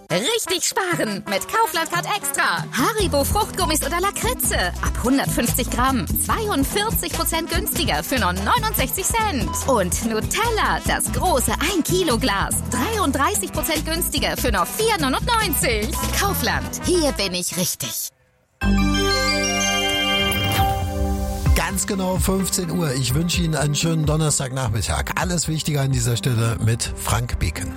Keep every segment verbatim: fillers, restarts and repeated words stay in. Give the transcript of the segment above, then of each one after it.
Richtig sparen mit Kaufland Card Extra. Haribo Fruchtgummis oder Lakritze. Ab hundertfünfzig Gramm. zweiundvierzig Prozent günstiger für nur neunundsechzig Cent. Und Nutella, das große ein Kilo Glas. dreiunddreißig Prozent günstiger für nur vier neunundneunzig. Kaufland. Hier bin ich richtig. Ganz genau fünfzehn Uhr. Ich wünsche Ihnen einen schönen Donnerstagnachmittag. Alles Wichtige an dieser Stelle mit Frank Beken.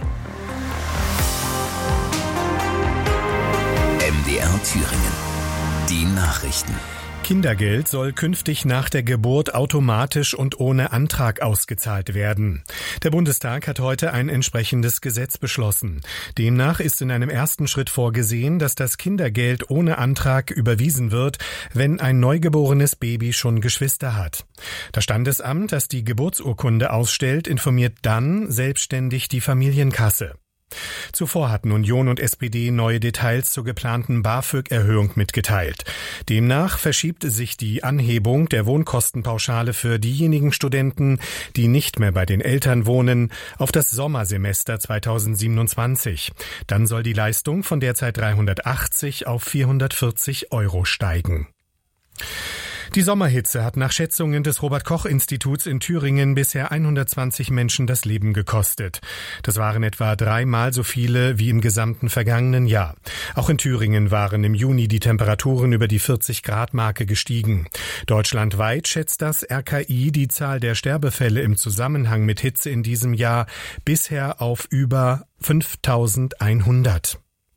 M D R Thüringen. Die Nachrichten. Kindergeld soll künftig nach der Geburt automatisch und ohne Antrag ausgezahlt werden. Der Bundestag hat heute ein entsprechendes Gesetz beschlossen. Demnach ist in einem ersten Schritt vorgesehen, dass das Kindergeld ohne Antrag überwiesen wird, wenn ein neugeborenes Baby schon Geschwister hat. Das Standesamt, das die Geburtsurkunde ausstellt, informiert dann selbstständig die Familienkasse. Zuvor hatten Union und S P D neue Details zur geplanten BAföG-Erhöhung mitgeteilt. Demnach verschiebt sich die Anhebung der Wohnkostenpauschale für diejenigen Studenten, die nicht mehr bei den Eltern wohnen, auf das Sommersemester zweitausendsiebenundzwanzig. Dann soll die Leistung von derzeit dreihundertachtzig auf vierhundertvierzig Euro steigen. Die Sommerhitze hat nach Schätzungen des Robert-Koch-Instituts in Thüringen bisher hundertzwanzig Menschen das Leben gekostet. Das waren etwa dreimal so viele wie im gesamten vergangenen Jahr. Auch in Thüringen waren im Juni die Temperaturen über die vierzig-Grad-Marke gestiegen. Deutschlandweit schätzt das R K I die Zahl der Sterbefälle im Zusammenhang mit Hitze in diesem Jahr bisher auf über fünftausendeinhundert.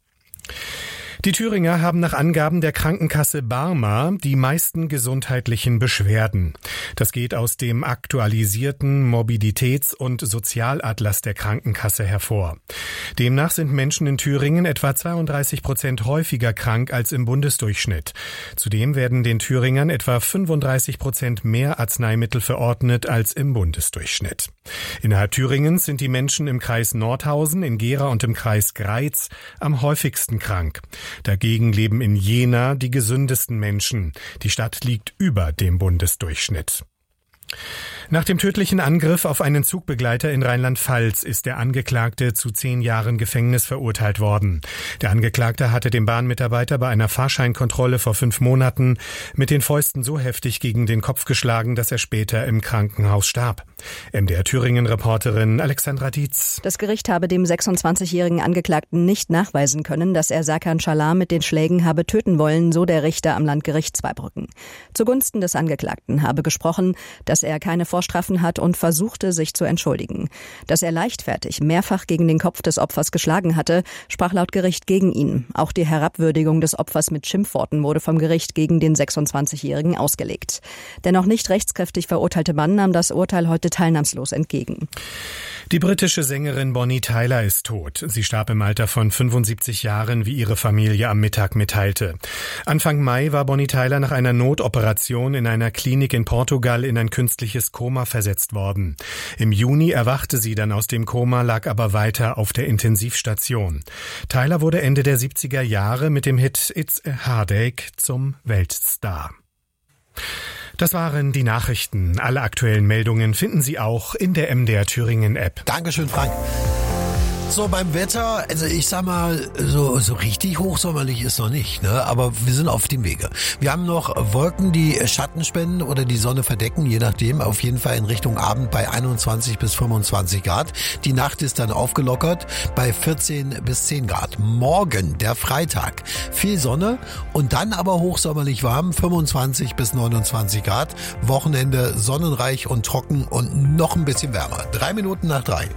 Die Thüringer haben nach Angaben der Krankenkasse Barmer die meisten gesundheitlichen Beschwerden. Das geht aus dem aktualisierten Morbiditäts- und Sozialatlas der Krankenkasse hervor. Demnach sind Menschen in Thüringen etwa zweiunddreißig Prozent häufiger krank als im Bundesdurchschnitt. Zudem werden den Thüringern etwa fünfunddreißig Prozent mehr Arzneimittel verordnet als im Bundesdurchschnitt. Innerhalb Thüringens sind die Menschen im Kreis Nordhausen, in Gera und im Kreis Greiz am häufigsten krank. Dagegen leben in Jena die gesündesten Menschen. Die Stadt liegt über dem Bundesdurchschnitt. Nach dem tödlichen Angriff auf einen Zugbegleiter in Rheinland-Pfalz ist der Angeklagte zu zehn Jahren Gefängnis verurteilt worden. Der Angeklagte hatte dem Bahnmitarbeiter bei einer Fahrscheinkontrolle vor fünf Monaten mit den Fäusten so heftig gegen den Kopf geschlagen, dass er später im Krankenhaus starb. M D R Thüringen-Reporterin Alexandra Dietz. Das Gericht habe dem sechsundzwanzigjährigen Angeklagten nicht nachweisen können, dass er Serkan Çalar mit den Schlägen habe töten wollen, so der Richter am Landgericht Zweibrücken. Zugunsten des Angeklagten habe gesprochen, dass er keine Vorstrafen hat und versuchte, sich zu entschuldigen. Dass er leichtfertig mehrfach gegen den Kopf des Opfers geschlagen hatte, sprach laut Gericht gegen ihn. Auch die Herabwürdigung des Opfers mit Schimpfworten wurde vom Gericht gegen den sechsundzwanzigjährigen ausgelegt. Der noch nicht rechtskräftig verurteilte Mann nahm das Urteil heute teilnahmslos entgegen. Die britische Sängerin Bonnie Tyler ist tot. Sie starb im Alter von fünfundsiebzig Jahren, wie ihre Familie am Mittag mitteilte. Anfang Mai war Bonnie Tyler nach einer Notoperation in einer Klinik in Portugal in ein künstliches Koma versetzt worden. Im Juni erwachte sie dann aus dem Koma, lag aber weiter auf der Intensivstation. Tyler wurde Ende der siebziger Jahre mit dem Hit It's a Heartache zum Weltstar. Das waren die Nachrichten. Alle aktuellen Meldungen finden Sie auch in der M D R Thüringen App. Dankeschön, Frank. So, beim Wetter, also ich sag mal, so, so richtig hochsommerlich ist noch nicht, ne? Aber wir sind auf dem Wege. Wir haben noch Wolken, die Schatten spenden oder die Sonne verdecken, je nachdem. Auf jeden Fall in Richtung Abend bei einundzwanzig bis fünfundzwanzig Grad. Die Nacht ist dann aufgelockert bei vierzehn bis zehn Grad. Morgen, der Freitag, viel Sonne und dann aber hochsommerlich warm, fünfundzwanzig bis neunundzwanzig Grad. Wochenende sonnenreich und trocken und noch ein bisschen wärmer. Drei Minuten nach drei.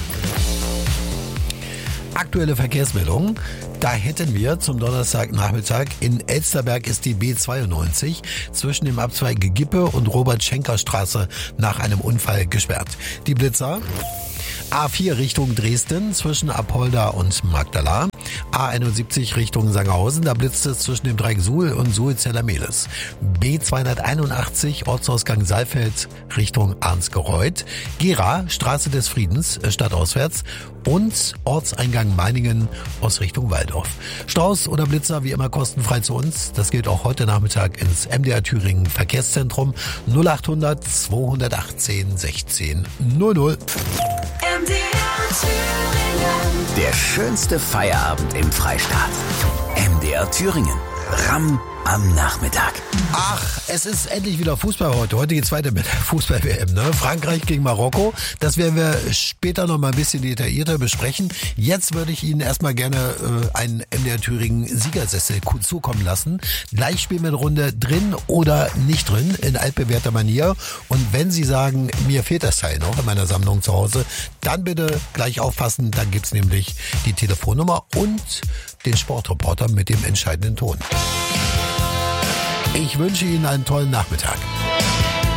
Aktuelle Verkehrsmeldungen. Da hätten wir zum Donnerstagnachmittag in Elsterberg ist die B zweiundneunzig zwischen dem Abzweig Gippe und Robert-Schenker-Straße nach einem Unfall gesperrt. Die Blitzer. A vier Richtung Dresden zwischen Apolda und Magdala. A einundsiebzig Richtung Sangerhausen, da blitzt es zwischen dem Dreieck Suhl und Suhl-Zellermehlis. B zweihunderteinundachtzig Ortsausgang Saalfeld Richtung Arnsgereuth. Gera, Straße des Friedens, stadtauswärts. Und Ortseingang Meiningen aus Richtung Waldorf. Staus oder Blitzer wie immer kostenfrei zu uns. Das gilt auch heute Nachmittag ins M D R Thüringen Verkehrszentrum null achthundert zweihundertachtzehn sechzehn null null. M D R Der schönste Feierabend im Freistaat. M D R Thüringen. Ramm am Nachmittag. Ach, es ist endlich wieder Fußball heute. Heute geht's weiter mit Fußball-W M. Ne? Frankreich gegen Marokko. Das werden wir später noch mal ein bisschen detaillierter besprechen. Jetzt würde ich Ihnen erstmal gerne äh, einen M D R Thüringen Siegersessel zukommen lassen. Gleich spielen wir eine Runde drin oder nicht drin, in altbewährter Manier. Und wenn Sie sagen, mir fehlt das Teil noch in meiner Sammlung zu Hause, dann bitte gleich aufpassen. Dann gibt's nämlich die Telefonnummer und den Sportreporter mit dem entscheidenden Ton. Ich wünsche Ihnen einen tollen Nachmittag.